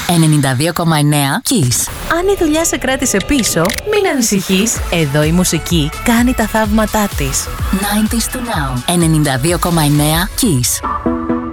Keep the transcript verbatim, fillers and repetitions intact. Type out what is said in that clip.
ενενήντα δύο κόμμα εννέα Kiss. Αν η δουλειά σε κράτησε πίσω, μην ανησυχείς. Εδώ η μουσική κάνει τα θαύματά της. ενενήντα του Now. ενενήντα δύο κόμμα εννέα Kiss.